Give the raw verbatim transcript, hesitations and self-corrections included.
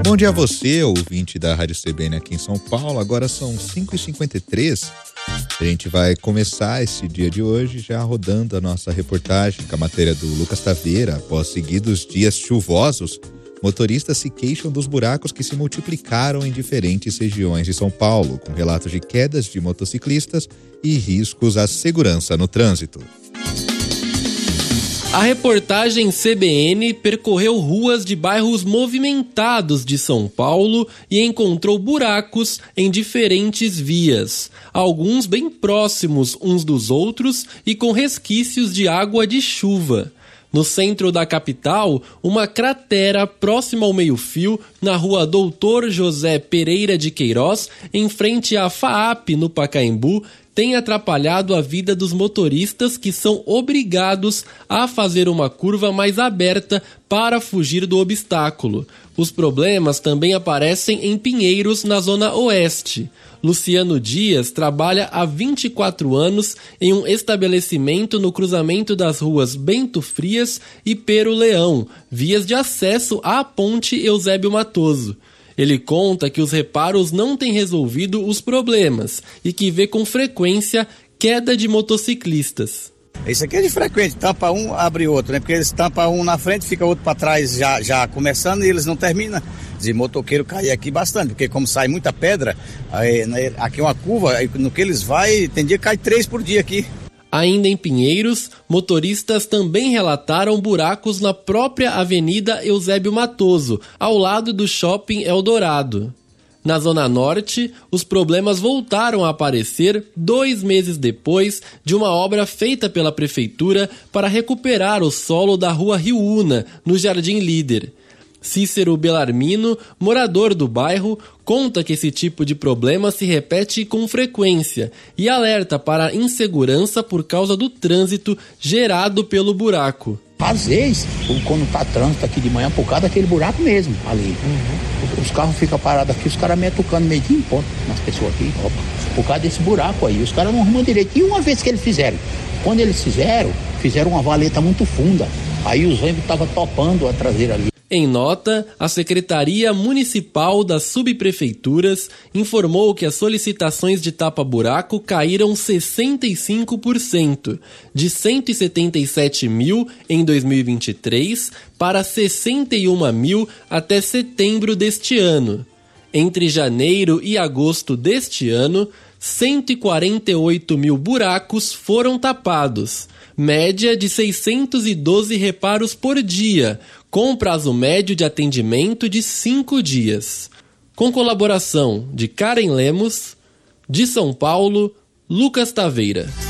Bom dia a você, ouvinte da Rádio C B N aqui em São Paulo. Agora são cinco e cinquenta e três. A gente vai começar esse dia de hoje já rodando a nossa reportagem com a matéria do Lucas Taveira. Após seguidos dias chuvosos, motoristas se queixam dos buracos que se multiplicaram em diferentes regiões de São Paulo, com relatos de quedas de motociclistas e riscos à segurança no trânsito. A reportagem C B N percorreu ruas de bairros movimentados de São Paulo e encontrou buracos em diferentes vias, alguns bem próximos uns dos outros e com resquícios de água de chuva. No centro da capital, uma cratera próxima ao meio-fio, na rua Doutor José Pereira de Queiroz, em frente à FAAP, no Pacaembu, tem atrapalhado a vida dos motoristas que são obrigados a fazer uma curva mais aberta para fugir do obstáculo. Os problemas também aparecem em Pinheiros, na zona oeste. Luciano Dias trabalha há vinte e quatro anos em um estabelecimento no cruzamento das ruas Bento Frias e Pero Leão, vias de acesso à ponte Eusébio Matoso. Ele conta que os reparos não têm resolvido os problemas e que vê com frequência queda de motociclistas. Isso aqui é de frequente, tampa um, abre outro, né? Porque eles tampam um na frente, fica outro para trás já, já começando e eles não terminam. De motoqueiro cair aqui bastante, porque como sai muita pedra, aí, né, aqui é uma curva, aí, no que eles vai, tem dia que cai três por dia aqui. Ainda em Pinheiros, motoristas também relataram buracos na própria Avenida Eusébio Matoso, ao lado do Shopping Eldorado. Na Zona Norte, os problemas voltaram a aparecer dois meses depois de uma obra feita pela Prefeitura para recuperar o solo da Rua Rio Una, no Jardim Líder. Cícero Belarmino, morador do bairro, conta que esse tipo de problema se repete com frequência e alerta para a insegurança por causa do trânsito gerado pelo buraco. Às vezes, quando tá trânsito aqui de manhã, por causa daquele buraco mesmo ali. Uhum. Os carros ficam parados aqui, os caras metem tocando meio de ponto nas pessoas aqui, ó, por causa desse buraco aí. Os caras não arrumam direito. E uma vez que eles fizeram, quando eles fizeram, fizeram uma valeta muito funda. Aí os ônibus estavam topando a traseira ali. Em nota, a Secretaria Municipal das Subprefeituras informou que as solicitações de tapa-buraco caíram sessenta e cinco por cento, de cento e setenta e sete mil em dois mil e vinte e três para sessenta e um mil até setembro deste ano. Entre janeiro e agosto deste ano, cento e quarenta e oito mil buracos foram tapados, média de seiscentos e doze reparos por dia, com prazo médio de atendimento de cinco dias. Com colaboração de Karen Lemos, de São Paulo, Lucas Taveira.